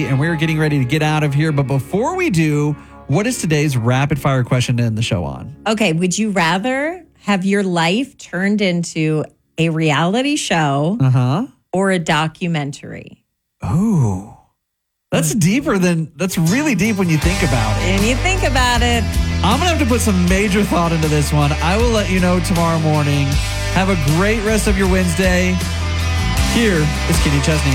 And we're getting ready to get out of here. But before we do, what is today's rapid fire question to end the show on? Okay. Would you rather have your life turned into a reality show or a documentary? Oh, that's really deep when you think about it. And you think about it. I'm going to have to put some major thought into this one. I will let you know tomorrow morning. Have a great rest of your Wednesday. Here is Kenny Chesney.